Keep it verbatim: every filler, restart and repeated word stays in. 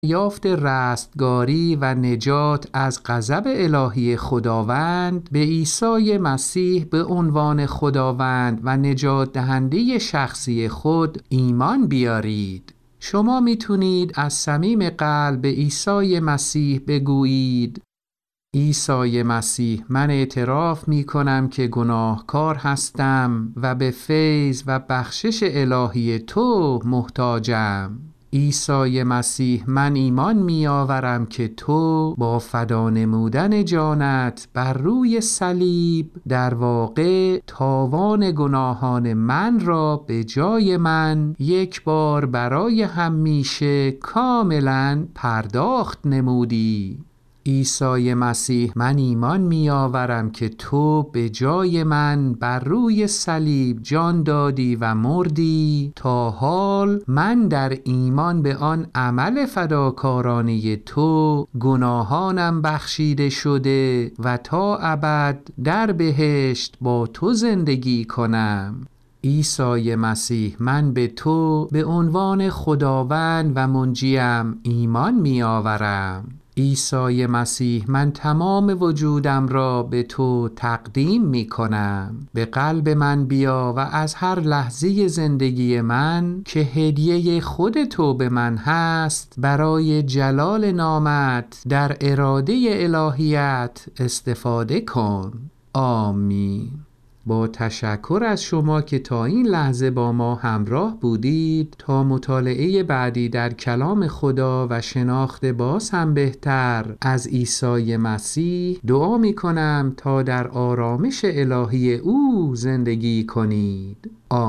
یافت رستگاری و نجات از غضب الهی خداوند به عیسی مسیح به عنوان خداوند و نجات دهنده شخصی خود ایمان بیارید. شما میتونید از صمیم قلب به عیسی مسیح بگویید: عیسی مسیح، من اعتراف می کنم که گناهکار هستم و به فیض و بخشش الهی تو محتاجم. عیسی مسیح، من ایمان می آورم که تو با فدا نمودن جانت بر روی صلیب در واقع تاوان گناهان من را به جای من یک بار برای همیشه کاملا پرداخت نمودی. عیسی مسیح، من ایمان می آورم که تو به جای من بر روی صلیب جان دادی و مردی تا حال من در ایمان به آن عمل فداکارانه تو گناهانم بخشیده شده و تا ابد در بهشت با تو زندگی کنم. عیسی مسیح، من به تو به عنوان خداوند و منجیم ایمان می آورم. عیسی مسیح، من تمام وجودم را به تو تقدیم می کنم. به قلب من بیا و از هر لحظه زندگی من که هدیه خود تو به من هست برای جلال نامت در اراده الهیت استفاده کن. آمین. با تشکر از شما که تا این لحظه با ما همراه بودید. تا مطالعه بعدی در کلام خدا و شناخت باز هم بهتر از عیسی مسیح، دعا می کنم تا در آرامش الهی او زندگی کنید. آمین.